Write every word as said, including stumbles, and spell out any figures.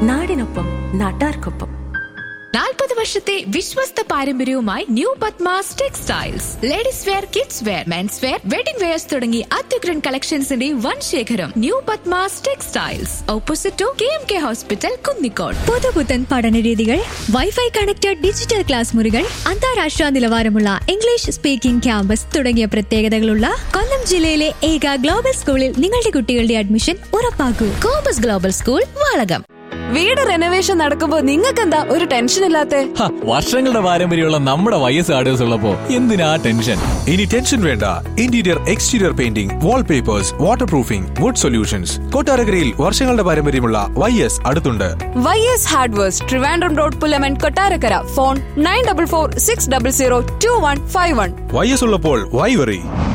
നാടിനൊപ്പം നാട്ടാർക്കൊപ്പം. നാൽപ്പത് വർഷത്തെ വിശ്വസ്ത പാരമ്പര്യവുമായി new Padmas textiles. Ladies wear, kids wear, men's wear, wedding wears തുടങ്ങി അത്യുഗ്രൻ കളക്ഷൻസിന്റെ വൻ ശേഖരം. New Padmas textiles, opposite to K M K hospital, Kunnicode. പുതുപുത്തൻ പഠനരീതികൾ, വൈഫൈ കണക്റ്റഡ് ഡിജിറ്റൽ ക്ലാസ് മുറികൾ, അന്താരാഷ്ട്ര നിലവാരമുള്ള ഇംഗ്ലീഷ് സ്പീക്കിംഗ് ക്യാമ്പസ് തുടങ്ങിയ പ്രത്യേകതകളുള്ള കൊല്ലം ജില്ലയിലെ ഏക ഗ്ലോബൽ സ്കൂളിൽ നിങ്ങളുടെ കുട്ടികളുടെ admission ഉറപ്പാക്കൂ. Compass global school, Valakom. വീട് റെനോവേഷൻ നടക്കുമ്പോ നിങ്ങൾക്കെന്താ ഒരു ടെൻഷൻ ഇല്ലാത്തെ? വർഷങ്ങളുടെ പാരമ്പര്യമുള്ള നമ്മുടെ വൈ എസ് ആർഡേഴ്സ് ഉള്ളപ്പോ എന്തിനാ ടെൻഷൻ? ഇനി ടെൻഷൻ വേണ്ട. Interior exterior painting, wallpapers, water proofing, would solutions. കൊട്ടാരക്കരയിൽ വർഷങ്ങളുടെ പാരമ്പര്യമുള്ള വൈ എസ് അടുത്തുണ്ട്. Y S hardwares, Trivandrum road, Pullaman, Kottarakkara. Phone nine double four six double zero to one five one. Y S ഉള്ളപ്പോൾ Y worry.